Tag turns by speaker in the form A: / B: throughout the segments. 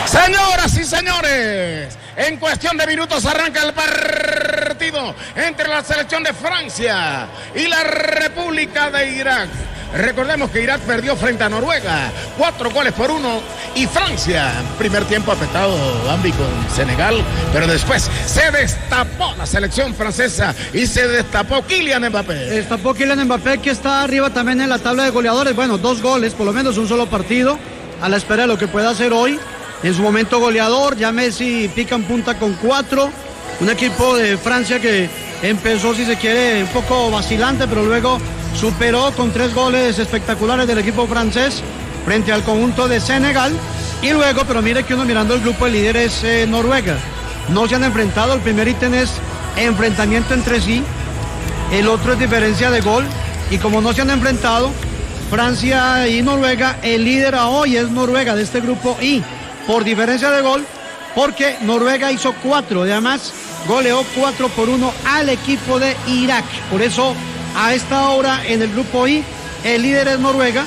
A: Señoras y señores, en cuestión de minutos arranca el partido entre la selección de Francia y la República de Irak. Recordemos que Irak perdió frente a Noruega 4-1 y Francia, primer tiempo afectado Bambi con Senegal, pero después se destapó la selección francesa y se destapó Kylian Mbappé.
B: Destapó Kylian Mbappé, que está arriba también en la tabla de goleadores. Bueno, 2 goles, por lo menos un solo partido, a la espera de lo que pueda hacer hoy. En su momento goleador, ya Messi pica en punta con 4. Un equipo de Francia que empezó, si se quiere, un poco vacilante, pero luego superó con 3 goles espectaculares del equipo francés frente al conjunto de Senegal. Y luego, pero mire que uno mirando el grupo, el líder es Noruega. No se han enfrentado, el primer ítem es enfrentamiento entre sí, el otro es diferencia de gol. Y como no se han enfrentado, Francia y Noruega, el líder a hoy es Noruega de este grupo I, por diferencia de gol, porque Noruega hizo 4, además goleó 4-1 al equipo de Irak. Por eso, a esta hora en el grupo I, el líder es Noruega,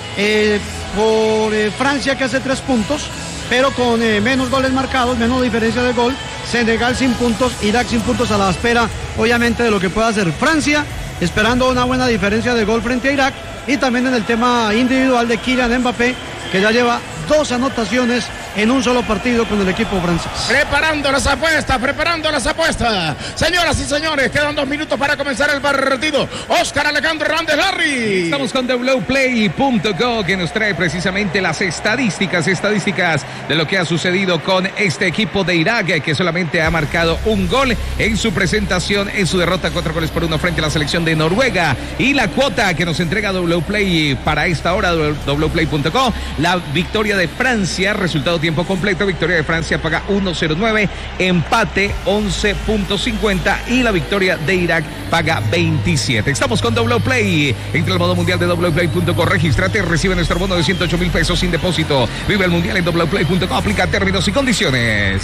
B: por Francia, que hace 3 puntos, pero con menos goles marcados, menos diferencia de gol. Senegal sin puntos, Irak sin puntos, a la espera obviamente de lo que pueda hacer Francia, esperando una buena diferencia de gol frente a Irak. Y también en el tema individual de Kylian Mbappé, que ya lleva 2 anotaciones en un solo partido con el equipo francés.
A: Preparando las apuestas. Señoras y señores, quedan 2 minutos para comenzar el partido. Oscar Alejandro Hernández Larry.
C: Estamos con wplay.co, que nos trae precisamente las estadísticas de lo que ha sucedido con este equipo de Irak, que solamente ha marcado un gol en su presentación, en su derrota 4-1 frente a la selección de Noruega. Y la cuota que nos entrega wplay para esta hora, wplay.co, la victoria de Francia, resultado tiempo completo, victoria de Francia paga 1.09, empate 11.50 y la victoria de Irak paga 27. Estamos con wplay. Entra al modo mundial de wplay.co, regístrate, recibe nuestro bono de 108,000 pesos sin depósito. Vive el mundial en wplay.co, aplica términos y condiciones.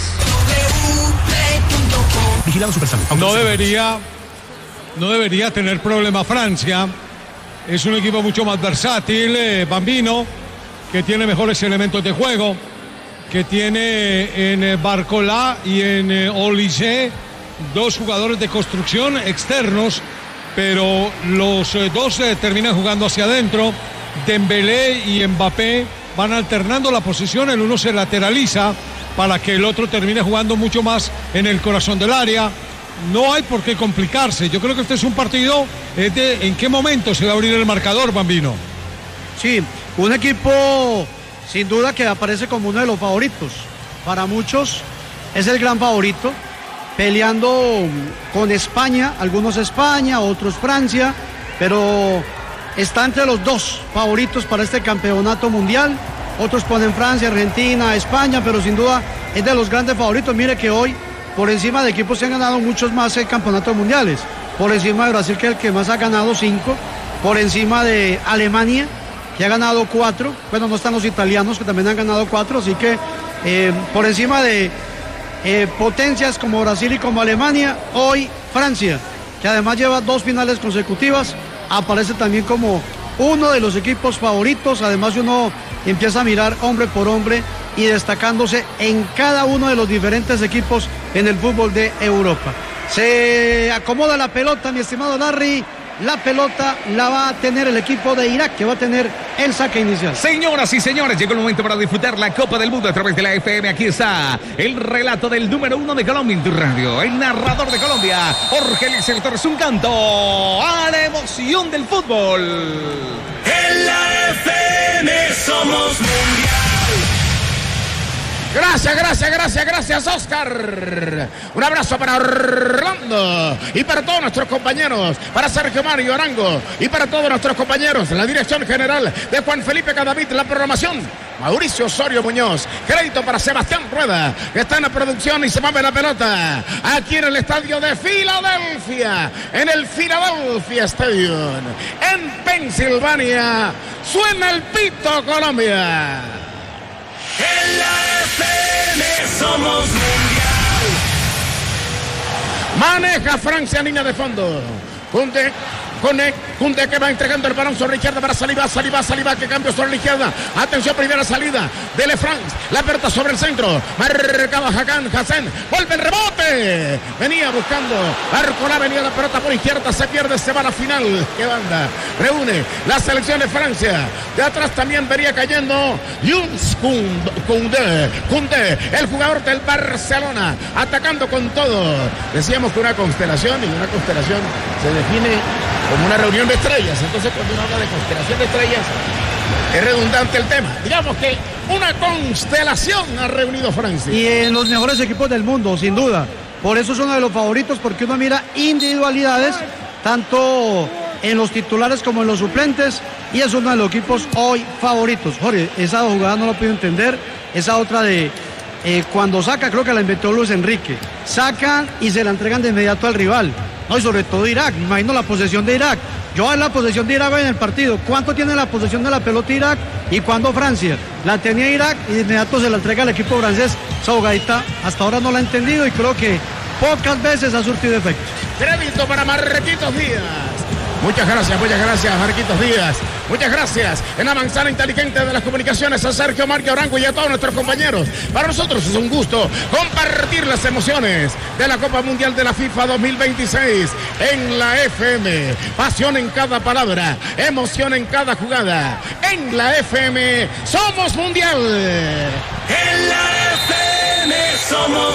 D: Vigilado Supersalud. No debería tener problema Francia. Es un equipo mucho más versátil, Bambino, que tiene mejores elementos de juego, que tiene en Barcola y en Olise 2 jugadores de construcción externos, pero los 2 terminan jugando hacia adentro. Dembélé y Mbappé van alternando la posición, el uno se lateraliza para que el otro termine jugando mucho más en el corazón del área. No hay por qué complicarse. Yo creo que este es un partido de en qué momento se va a abrir el marcador, Bambino.
B: Sí, un equipo sin duda que aparece como uno de los favoritos. Para muchos es el gran favorito, peleando con España, algunos España, otros Francia, pero está entre los 2 favoritos para este campeonato mundial. Otros ponen Francia, Argentina, España, pero sin duda es de los grandes favoritos. Mire que hoy, por encima de equipos que han ganado muchos más campeonatos mundiales, por encima de Brasil, que es el que más ha ganado 5, por encima de Alemania, que ha ganado 4, bueno, no están los italianos, que también han ganado 4, así que por encima de potencias como Brasil y como Alemania, hoy Francia, que además lleva 2 finales consecutivas, aparece también como uno de los equipos favoritos. Además, uno empieza a mirar hombre por hombre y destacándose en cada uno de los diferentes equipos en el fútbol de Europa. Se acomoda la pelota, mi estimado Larry. La pelota la va a tener el equipo de Irak, que va a tener el saque inicial.
C: Señoras y señores, llegó el momento para disfrutar la Copa del Mundo a través de la FM. Aquí está el relato del número 1 de Colombia en tu radio, el narrador de Colombia, Jorge Eliezer Torres. Un canto a la emoción del fútbol.
E: En la FM somos mundial.
A: Gracias, Oscar. Un abrazo para Orlando y para todos nuestros compañeros, para Sergio Mario Arango y para todos nuestros compañeros, la dirección general de Juan Felipe Cadavid, la programación, Mauricio Osorio Muñoz. Crédito para Sebastián Rueda, que está en la producción y se mueve la pelota aquí en el estadio de Filadelfia, en el Philadelphia Stadium, en Pensilvania. Suena el pito, Colombia.
E: En la FM somos mundial.
A: Maneja Francia, línea de fondo. Conde Koundé que va entregando el balón sobre la izquierda para Saliba que cambio sobre la izquierda. Atención, primera salida de Le France. La pelota sobre el centro. Marcaba Hassen. Vuelve el rebote. Venía buscando Barcola, venía la pelota por izquierda. Se pierde, se va a la final. ¡Qué banda! Reúne la selección de Francia. De atrás también venía cayendo Jules Koundé, el jugador del Barcelona, atacando con todo. Decíamos que una constelación, y una constelación se define como una reunión de estrellas. Entonces, cuando uno habla de constelación de estrellas, es redundante el tema. Digamos que una constelación ha reunido Francia.
B: Y en los mejores equipos del mundo, sin duda. Por eso es uno de los favoritos, porque uno mira individualidades, tanto en los titulares como en los suplentes, y es uno de los equipos hoy favoritos. Jorge, esa jugada no lo puedo entender. Esa otra de cuando saca, creo que la inventó Luis Enrique. Sacan y se la entregan de inmediato al rival. No, y sobre todo Irak, me imagino la posesión de Irak. Yo en la posesión de Irak en el partido, ¿cuánto tiene la posesión de la pelota Irak y cuándo Francia? La tenía Irak y de inmediato se la entrega al equipo francés. Esa jugadita hasta ahora no la he entendido y creo que pocas veces ha surtido efecto.
A: Crédito para Marquitos Díaz. Muchas gracias, Marquitos Díaz. Muchas gracias en la manzana inteligente de las comunicaciones a Sergio Marque Orango y a todos nuestros compañeros. Para nosotros es un gusto compartir las emociones de la Copa Mundial de la FIFA 2026 en la FM. Pasión en cada palabra, emoción en cada jugada. En la FM somos mundial.
E: En la FM somos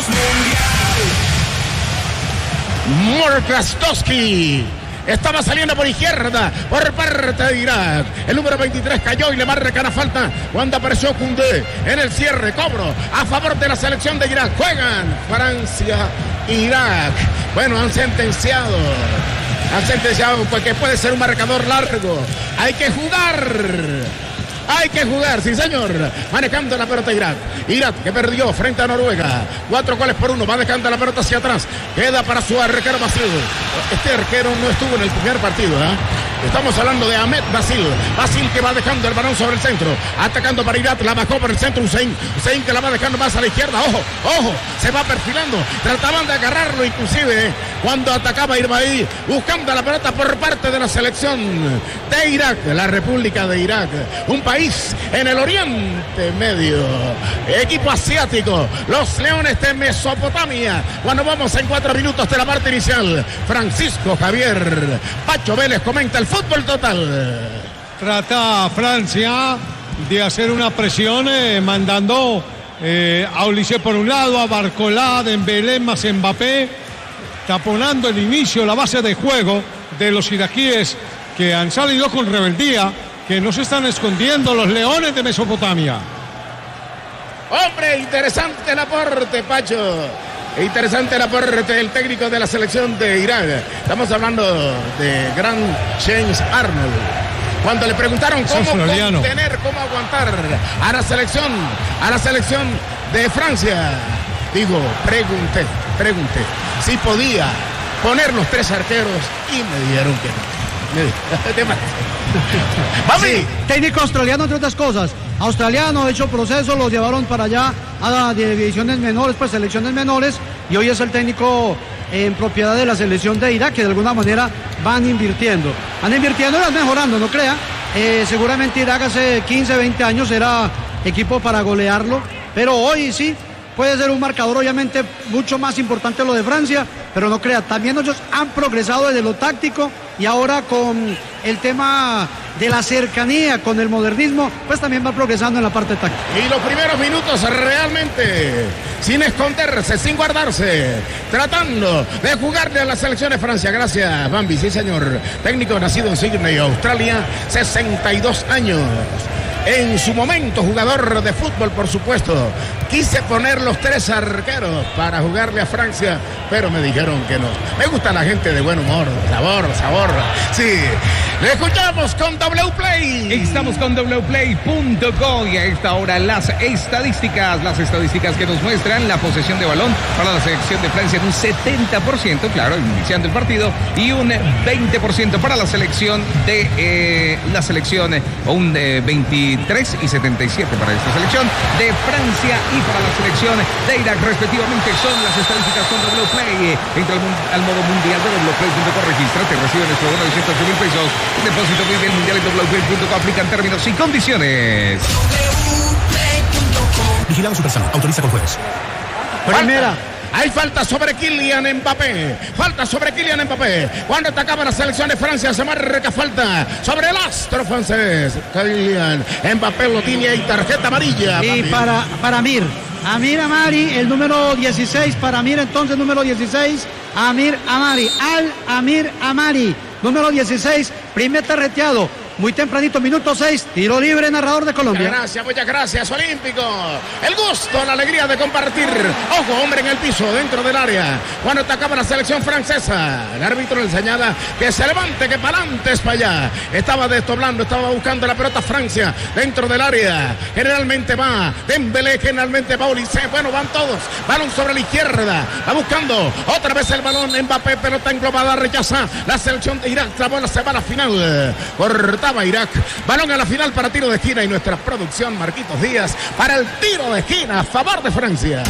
E: mundial.
A: Morkastowski estaba saliendo por izquierda por parte de Irak. El número 23 cayó y le marca la falta cuando apareció Koundé en el cierre. Cobro a favor de la selección de Irak. Juegan Francia, Irak. Bueno, han sentenciado porque puede ser un marcador largo. Hay que jugar, sí señor. Manejando la pelota Irak. Irak que perdió frente a Noruega. 4-1. Va dejando la pelota hacia atrás. Queda para su arquero Basil. Este arquero no estuvo en el primer partido, ¿eh? Estamos hablando de Ahmed Basil. Basil que va dejando el balón sobre el centro. Atacando para Irak. La bajó por el centro Hussein que la va dejando más a la izquierda. Ojo. Se va perfilando. Trataban de agarrarlo inclusive cuando atacaba Irbaí. Buscando la pelota por parte de la selección de Irak. La República de Irak. Un país en el Oriente Medio. Equipo asiático. Los Leones de Mesopotamia. Cuando vamos en 4 minutos de la parte inicial. Francisco Javier Pacho Vélez comenta el fútbol total.
D: Trata Francia de hacer una presión mandando a Olise por un lado, a Barcola, Dembélé más Mbappé, taponando el inicio, la base de juego de los iraquíes que han salido con rebeldía, que no se están escondiendo los Leones de Mesopotamia.
A: Hombre, interesante el aporte, Pacho. Interesante el aporte del técnico de la selección de Irak. Estamos hablando de Grant James Arnold. Cuando le preguntaron cómo contener, cómo aguantar a la selección de Francia, digo, pregunté si podía poner los 3 arqueros y me dijeron que no.
B: Sí, técnico australiano, entre otras cosas. Australiano, hecho proceso, los llevaron para allá a divisiones menores, pues selecciones menores, y hoy es el técnico en propiedad de la selección de Irak, que de alguna manera van invirtiendo y van mejorando, no crea. Seguramente Irak hace 15, 20 años era equipo para golearlo, pero hoy sí puede ser un marcador obviamente mucho más importante lo de Francia, pero no crea, también ellos han progresado desde lo táctico y ahora con el tema de la cercanía, con el modernismo, pues también va progresando en la parte táctica.
A: Y los primeros minutos realmente sin esconderse, sin guardarse, tratando de jugarle a la selección de Francia. Gracias, Bambi, sí señor. Técnico nacido en Sydney, Australia, 62 años. En su momento, jugador de fútbol, por supuesto. Quise poner los 3 arqueros para jugarle a Francia, pero me dijeron que no. Me gusta la gente de buen humor, sabor. Sí, le escuchamos con WPlay.
C: Estamos con wplay.co y a esta hora las estadísticas que nos muestran la posesión de balón para la selección de Francia en un 70%, claro, iniciando el partido, y un 20% para la selección o un 23 y 77 para esta selección de Francia y para la selección de Irak, respectivamente. Son las estadísticas con Wplay. Entra al modo mundial de Wplay.com, regístrate, recibe nuestro bono de 108.000 pesos. Un depósito muy bien mundial en Wplay.com. Aplican términos y condiciones.
F: Vigilado Supersano. Autoriza con jueves.
B: Primera.
A: Hay falta sobre Kylian Mbappé. Falta sobre Kylian Mbappé. Cuando atacaba la selección de Francia, se marca falta sobre el astro francés. Kylian Mbappé lo tiene ahí, tarjeta amarilla.
B: Y para Amir Amari, el número 16. Para Amir, entonces, número 16. Amir Amari, número 16. Primer terreteado. Muy tempranito, minuto 6, tiro libre, narrador de Colombia.
A: Muchas gracias, Olímpico. El gusto, la alegría de compartir. Ojo, hombre en el piso, dentro del área. Cuando atacaba la selección francesa, el árbitro le señala que se levante, que para adelante es para allá. Estaba desdoblando, estaba buscando la pelota Francia dentro del área. Generalmente va Dembélé, generalmente va Olise. Bueno, van todos. Balón sobre la izquierda. Va buscando otra vez el balón. Mbappé, pelota englobada, rechaza la selección de Irak. La bola se va a la final. Cortaba Irak. Balón a la final para tiro de esquina y nuestra producción, Marquitos Díaz, para el tiro de esquina a favor de Francia.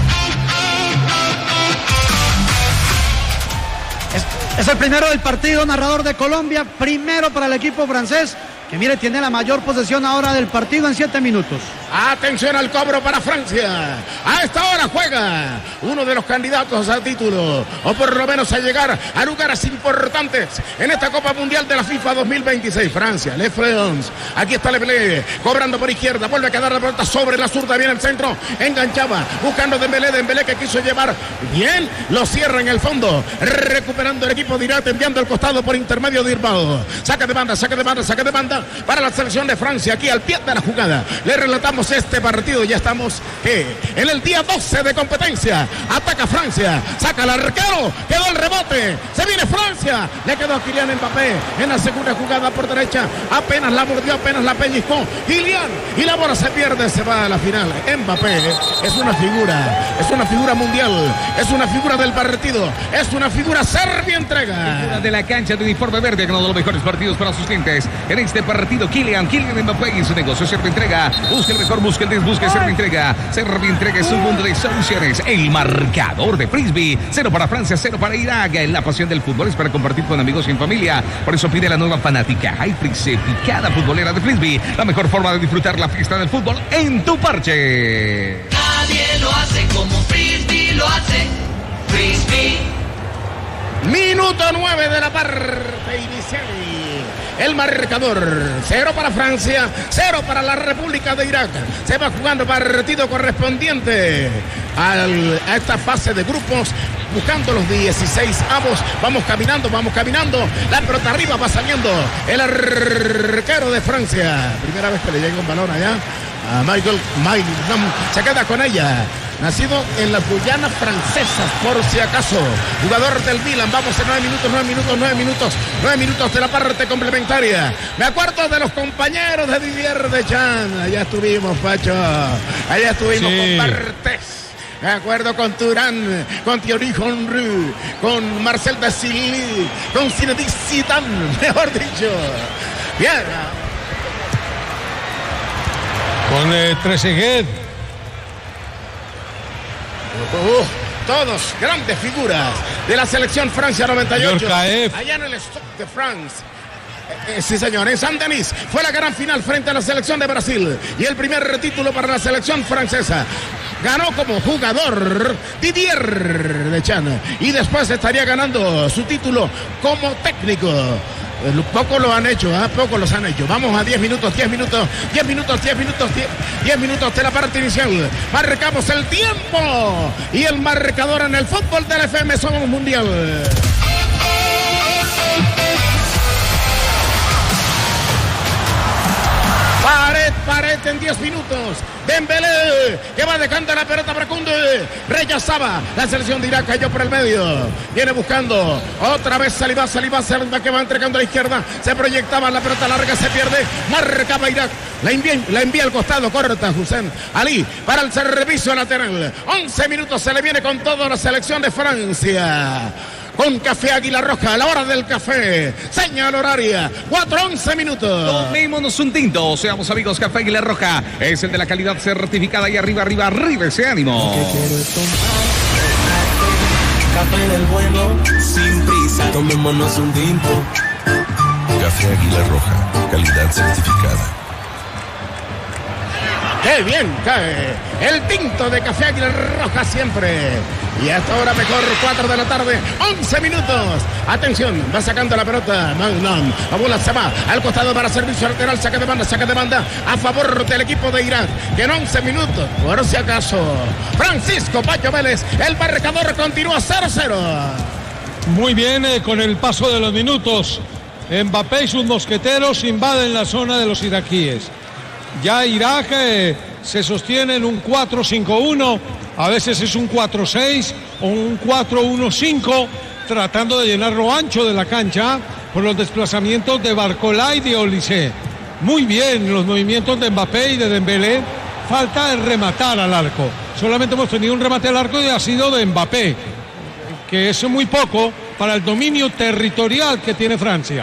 B: Es el primero del partido, narrador de Colombia. Primero para el equipo francés, que mire, tiene la mayor posesión ahora del partido en 7 minutos.
A: Atención al cobro para Francia. A esta hora juega uno de los candidatos al título, o por lo menos a llegar a lugares importantes en esta Copa Mundial de la FIFA 2026. Francia, Le France. Aquí está Dembélé, cobrando por izquierda. Vuelve a quedar la pelota sobre la zurda. Viene el centro. Enganchaba. Buscando Dembélé que quiso llevar bien. Lo cierra en el fondo. Recuperando el equipo de Irak, enviando al costado por intermedio de Irbao. Saca de banda para la selección de Francia. Aquí al pie de la jugada. Le relatamos este partido. Ya estamos en el día 12 de competencia. Ataca Francia, saca al arquero, quedó el rebote, se viene Francia, le quedó a Kylian Mbappé en la segunda jugada por derecha, apenas la mordió, apenas la pellizcó Kylian, y la bola se pierde, se va a la final. Mbappé es una figura mundial, es una figura del partido, es una figura. Serbia entrega
C: de la cancha de uniforme verde, ganando los mejores partidos para sus clientes en este partido. Kylian Mbappé y su negocio. Serbia entrega, busca el mejor, busca el desbusque. Serbia entrega es un mundo de soluciones. El marcador de Frisbee, 0 para Francia, 0 para Irak. La pasión del fútbol es para compartir con amigos y en familia. Por eso pide la nueva fanática Hyprix, picada futbolera de Frisbee, la mejor forma de disfrutar la fiesta del fútbol en tu parche.
E: Nadie lo hace como Frisbee lo hace. Frisbee.
A: Minuto 9 de la parte inicial. El marcador, 0 para Francia, 0 para la República de Irak. Se va jugando partido correspondiente a esta fase de grupos, buscando los 16avos. Vamos caminando. La pelota arriba, va saliendo el arquero de Francia. Primera vez que le llega un balón allá a Michael se queda con ella. Nacido en las Guyanas francesas, por si acaso. Jugador del Milan. Vamos en 9 minutos de la parte complementaria. Me acuerdo de los compañeros de Didier Deschamps. Allá estuvimos, Pacho. Allá estuvimos con Bartés. Me acuerdo con Turán, con Thierry Henry, con Marcel Desailly, con Zinedine Zidane, mejor dicho. Bien.
D: Con Trezeguet.
A: Todos grandes figuras de la selección Francia 98.
D: Yorkaev.
A: Allá en el Stade de France. Sí, señor, en Saint-Denis fue la gran final frente a la selección de Brasil y el primer título para la selección francesa. Ganó como jugador Didier Deschamps y después estaría ganando su título como técnico. Pocos lo han hecho, pocos los han hecho. Vamos a 10 minutos de la parte inicial. Marcamos el tiempo y el marcador en el fútbol del FM Somos Mundial. Pared en 10 minutos. Dembélé que va dejando la pelota para Koundé. Rechazaba la selección de Irak, cayó por el medio. Viene buscando otra vez Saliba que va entregando a la izquierda. Se proyectaba la pelota larga, se pierde. Marcaba Irak. La envía al costado, corta Hussein Ali para el servicio lateral. 11 minutos se le viene con todo la selección de Francia. con Café Águila Roja. A la hora del café, señal horaria, 4:11 minutos.
C: Tomémonos un tinto, seamos amigos. Café Águila Roja es el de la calidad certificada. Y arriba ese ánimo.
G: Café del bueno, sin prisa, tomémonos un tinto.
F: Café Águila Roja, calidad certificada.
A: ¡Qué bien cae el tinto de Café Águila Roja siempre! Y hasta ahora mejor, 4 de la tarde, 11 minutos. Atención, va sacando la pelota Magnum. La bola se va al costado para servicio lateral. Saque de banda a favor del equipo de Irak. Que en 11 minutos, por si acaso, Francisco Pacho Vélez, el marcador continúa 0-0.
D: Muy bien, con el paso de los minutos, Mbappé y sus mosqueteros invaden la zona de los iraquíes. Ya Irak se sostiene en un 4-5-1, a veces es un 4-6 o un 4-1-5, tratando de llenar lo ancho de la cancha por los desplazamientos de Barcola y de Olise. Muy bien los movimientos de Mbappé y de Dembélé. Falta el rematar al arco. Solamente hemos tenido un remate al arco y ha sido de Mbappé, que es muy poco para el dominio territorial que tiene Francia.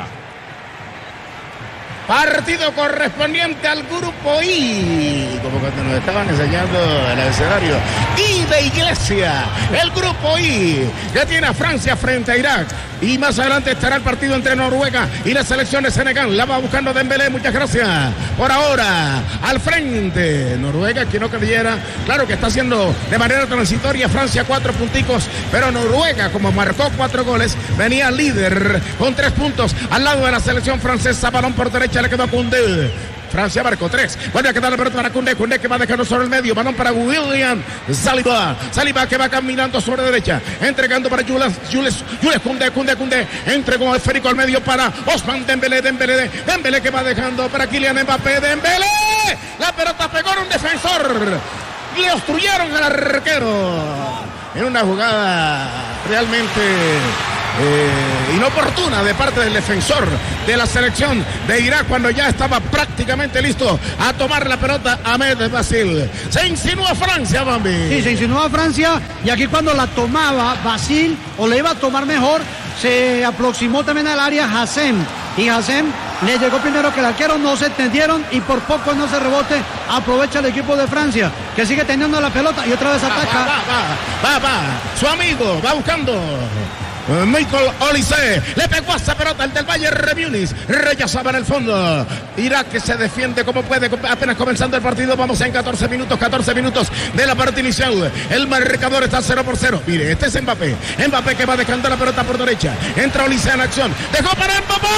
A: Partido correspondiente al grupo I, como cuando nos estaban enseñando el escenario. I de Iglesia, el grupo I, que tiene a Francia frente a Irak. Y más adelante estará el partido entre Noruega y la selección de Senegal. La va buscando Dembélé, muchas gracias. Por ahora, al frente, Noruega, que no creyera, claro que está haciendo de manera transitoria Francia 4 punticos, pero Noruega, como marcó 4 goles, venía líder con 3 puntos al lado de la selección francesa. Balón por derecha, le quedó a Koundé. Francia marcó 3. Vuelve a quedar la pelota para Koundé. Koundé que va dejando sobre el medio. Balón para William Saliba. Saliba que va caminando sobre derecha. Entregando para Jules Koundé. Entregó esférico al medio para Ousmane Dembélé. Dembélé que va dejando para Kylian Mbappé. Dembélé. La pelota pegó en un defensor. Le obstruyeron al arquero. En una jugada realmente inoportuna de parte del defensor de la selección de Irak, cuando ya estaba prácticamente listo a tomar la pelota Ahmed Basil. Se insinúa Francia, Bambi.
B: Sí, se insinúa Francia, y aquí cuando la tomaba Basil, o le iba a tomar mejor, se aproximó también al área Hassem, y Hassem le llegó primero que el arquero, no se entendieron y por poco no se rebote. Aprovecha el equipo de Francia, que sigue teniendo la pelota y otra vez ataca.
A: Va, su amigo va buscando Michael Olise, le pegó a esa pelota el del Bayern Múnich, rechazaba en el fondo. Irak que se defiende como puede, apenas comenzando el partido. Vamos en 14 minutos de la parte inicial. El marcador está 0-0. Mire, este es Mbappé que va dejando la pelota por derecha. Entra Olise en acción, dejó para Mbappé.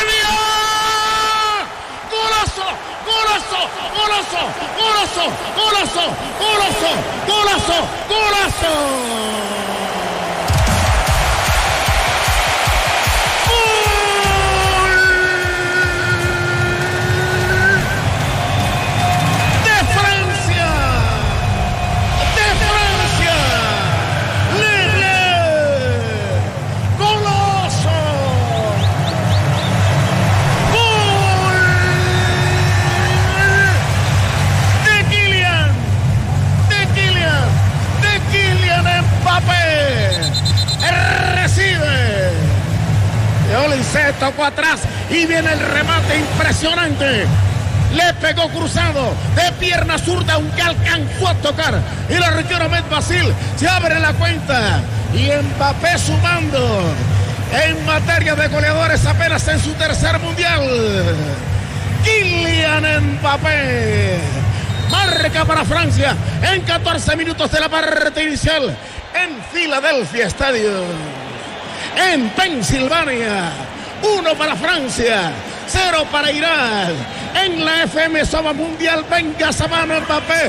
A: ¡Golazo! Se tocó atrás y viene el remate impresionante. Le pegó cruzado de pierna zurda, aunque alcanzó a tocar. Y el arquero Ahmed Basil se abre la cuenta. Y Mbappé sumando en materia de goleadores apenas en su tercer mundial. Kylian Mbappé marca para Francia en 14 minutos de la parte inicial en Philadelphia Stadium, en Pensilvania. 1 para Francia, 0 para Irak. En la FM Soba Mundial, venga Samano Mbappé.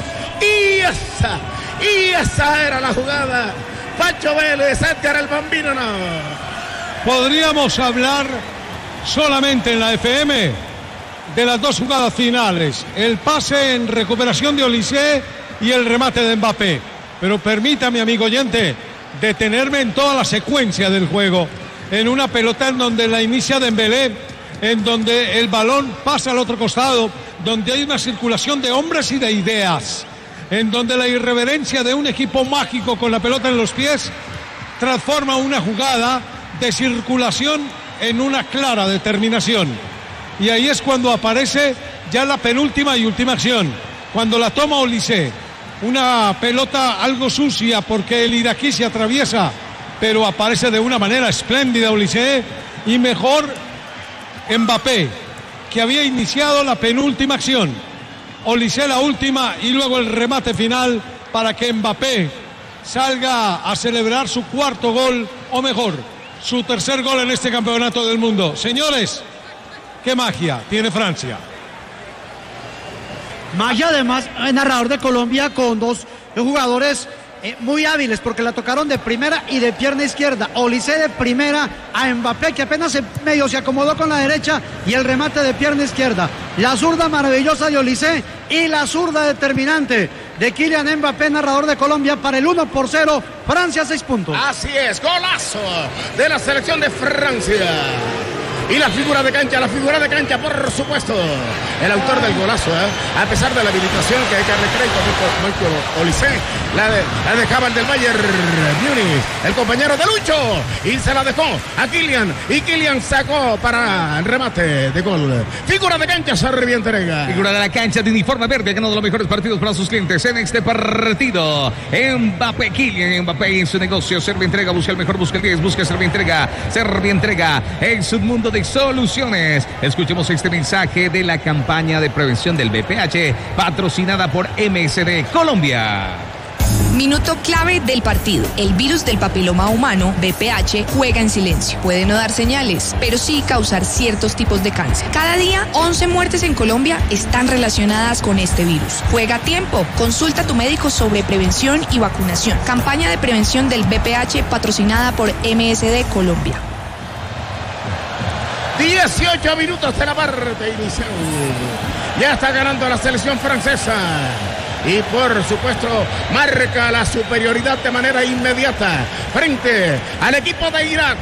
A: Y esa era la jugada. Pacho Vélez, este era el bambino, no.
D: Podríamos hablar solamente en la FM de las 2 jugadas finales: el pase en recuperación de Olise y el remate de Mbappé. Pero permítame, amigo oyente, detenerme en toda la secuencia del juego. En una pelota en donde la inicia Dembélé, en donde el balón pasa al otro costado, donde hay una circulación de hombres y de ideas, en donde la irreverencia de un equipo mágico con la pelota en los pies transforma una jugada de circulación en una clara determinación. Y ahí es cuando aparece ya la penúltima y última acción, cuando la toma Olise. Una pelota algo sucia porque el iraquí se atraviesa, pero aparece de una manera espléndida Olise, y mejor Mbappé, que había iniciado la penúltima acción. Olise la última y luego el remate final para que Mbappé salga a celebrar su cuarto gol, o mejor, su tercer gol en este campeonato del mundo. Señores, qué magia tiene Francia.
B: Magia, además, narrador de Colombia, con dos jugadores muy hábiles, porque la tocaron de primera y de pierna izquierda. Olise de primera a Mbappé, que apenas medio se acomodó con la derecha, y el remate de pierna izquierda. La zurda maravillosa de Olise y la zurda determinante de Kylian Mbappé, narrador de Colombia, para el 1-0, Francia 6 puntos.
A: Así es, golazo de la selección de Francia. Y la figura de cancha, por supuesto, el autor del golazo, a pesar de la habilitación que hay que darle crédito a Michael Olise, la dejaba el del Bayern Múnich, el compañero de Lucho, y se la dejó a Kylian, y Kylian sacó para el remate de gol. Figura de cancha, Servientrega.
C: Figura de la cancha de uniforme verde, ha ganado los mejores partidos para sus clientes en este partido. Mbappé, Kylian Mbappé en su negocio. Servientrega, busca el mejor, busca el 10, busca Servientrega. Servientrega en su mundo de soluciones. Escuchemos este mensaje de la campaña de prevención del VPH, patrocinada por MSD Colombia.
H: Minuto clave del partido. El virus del papiloma humano, VPH, juega en silencio. Puede no dar señales, pero sí causar ciertos tipos de cáncer. Cada día, 11 muertes en Colombia están relacionadas con este virus. Juega a tiempo. Consulta a tu médico sobre prevención y vacunación. Campaña de prevención del VPH, patrocinada por MSD Colombia.
A: 18 minutos de la parte inicial. Ya está ganando la selección francesa. Y por supuesto marca la superioridad de manera inmediata frente al equipo de Irak.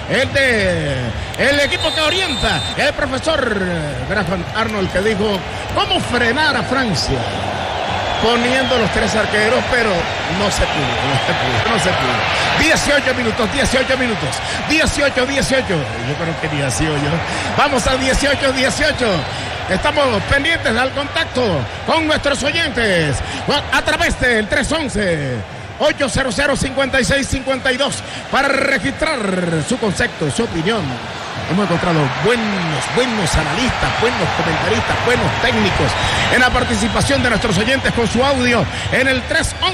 A: El equipo que orienta el profesor Graham Arnold, que dijo cómo frenar a Francia poniendo los tres arqueros, pero no se pudo. 18 minutos. 18. Yo creo que ni así yo. Vamos a 18. Estamos pendientes al contacto con nuestros oyentes a través del 311-800-5652 para registrar su concepto, su opinión. Hemos encontrado buenos analistas, buenos comentaristas, buenos técnicos en la participación de nuestros oyentes con su audio en el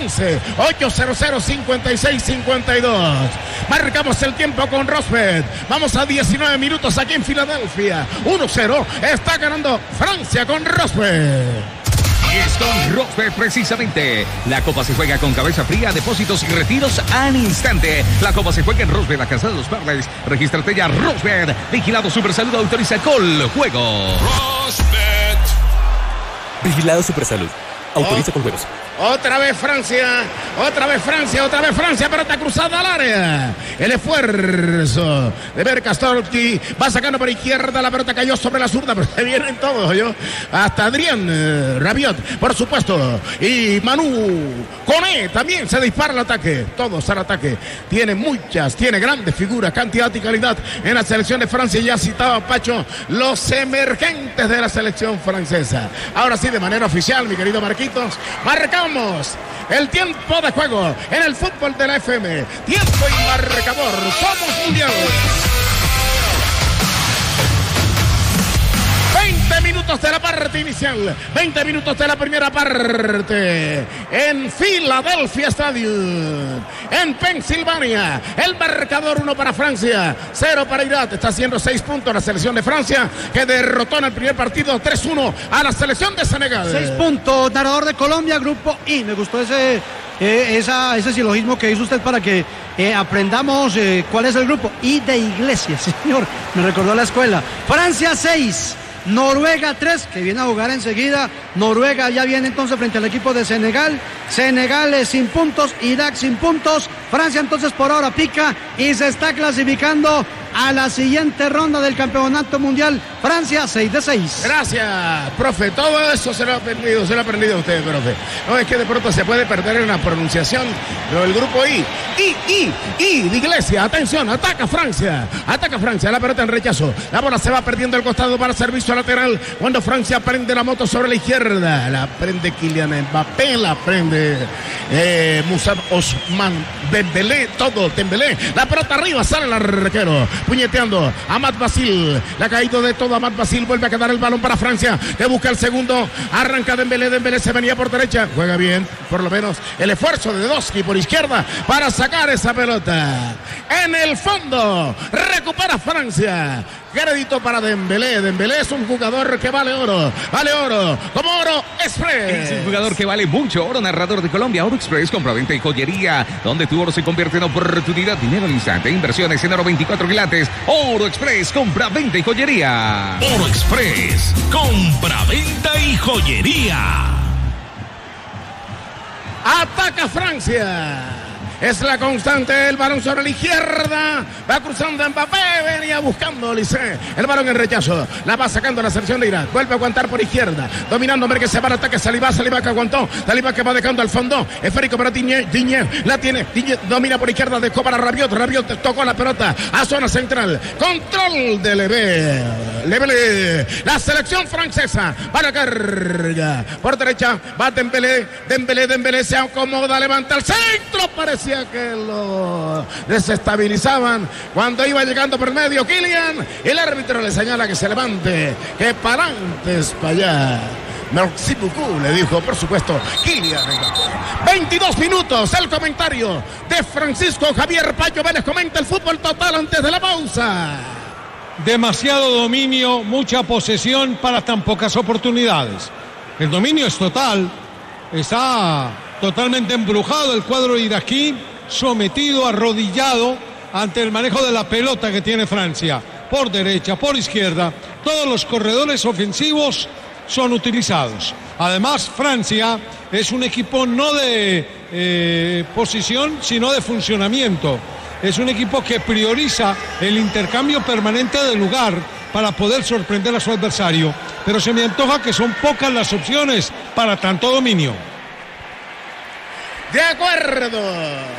A: 311-800-5652. Marcamos el tiempo con Rosberg. Vamos a 19 minutos aquí en Filadelfia. 1-0. Está ganando Francia con Rosberg.
C: Y es con Rosberg precisamente. La Copa se juega con cabeza fría, depósitos y retiros al instante. La Copa se juega en Rosberg, la casa de los verdes. Regístrate ya, Rosberg. Vigilado Supersalud, autoriza Col Juego.
I: Rosberg. Vigilado Supersalud, autoriza con juegos.
A: Otra vez Francia, pelota cruzada al área. El esfuerzo de Berkastovski, va sacando por izquierda, la pelota cayó sobre la zurda, pero se vienen todos, hasta Adrien Rabiot, por supuesto, y Manu Koné también se dispara al ataque, todos al ataque. Tiene grandes figuras, cantidad y calidad en la selección de Francia. Ya citaba Pacho los emergentes de la selección francesa. Ahora sí, de manera oficial, mi querido Marquitos, marcamos el tiempo de juego en el fútbol de la FM. Tiempo y marcador. Somos mundial. 20 minutos de la parte inicial. 20 minutos de la primera parte. En Philadelphia Stadium, en Pensilvania. El marcador: 1 para Francia, 0 para Irak. Está haciendo 6 puntos la selección de Francia, que derrotó en el primer partido 3-1 a la selección de Senegal.
B: 6 puntos, narrador de Colombia, grupo I. Me gustó ese silogismo que hizo usted para que aprendamos cuál es el grupo. I de iglesia, señor. Me recordó la escuela. Francia 6. Noruega 3, que viene a jugar enseguida. Noruega ya viene entonces frente al equipo de Senegal. Senegal sin puntos, Irak sin puntos. Francia entonces por ahora pica y se está clasificando a la siguiente ronda del Campeonato Mundial. Francia 6-6.
A: Gracias, profe. Todo eso se lo ha aprendido a usted, profe. No, es que de pronto se puede perder en la pronunciación del grupo I. De Iglesia, atención, ataca Francia, la pelota en rechazo. La bola se va perdiendo al costado para servicio lateral. Cuando Francia prende la moto sobre la izquierda, la prende Kylian Mbappé, la prende Moussa Ousmane Dembélé, todo Dembélé. La pelota arriba, sale el arquero, puñeteando Amad Basil. Le ha caído de todo Amad Basil, vuelve a quedar el balón para Francia, que busca el segundo, arranca Dembélé se venía por derecha, juega bien, por lo menos el esfuerzo de Doski por izquierda para sacar esa pelota. En el fondo, recupera Francia. Crédito para Dembélé. Dembélé es un jugador que vale oro, como Oro Express.
C: Es un jugador que vale mucho oro, narrador de Colombia. Oro Express, compra-venta y joyería, donde tu oro se convierte en oportunidad, dinero al instante, inversiones en oro 24 quilates. Oro Express, compra-venta y joyería.
J: Oro Express, compra-venta y joyería.
A: Ataca Francia. Es la constante, el balón sobre la izquierda, va cruzando Mbappé, venía buscando Olise, el balón en rechazo, la va sacando la selección de Irak, vuelve a aguantar por izquierda, dominando, hombre que se va al ataque, Saliba que aguantó, Saliba que va dejando al fondo, esférico para Digne, la tiene, Digne domina por izquierda, dejó para Rabiot tocó la pelota a zona central, control de Levé, la selección francesa, va a la carga, por derecha, va Dembélé se acomoda, levanta el centro, parecía que lo desestabilizaban cuando iba llegando por medio Kylian, el árbitro le señala que se levante, que para antes para allá. Merci beaucoup, le dijo, por supuesto, Kylian. 22 minutos, el comentario de Francisco Javier Payo Vélez, comenta el fútbol total antes de la pausa.
D: Demasiado dominio, mucha posesión para tan pocas oportunidades. El dominio es total, está totalmente embrujado el cuadro iraquí, sometido, arrodillado ante el manejo de la pelota que tiene Francia. Por derecha, por izquierda, todos los corredores ofensivos son utilizados. Además, Francia es un equipo no de posición, sino de funcionamiento. Es un equipo que prioriza el intercambio permanente de lugar para poder sorprender a su adversario. Pero se me antoja que son pocas las opciones para tanto dominio.
A: De acuerdo.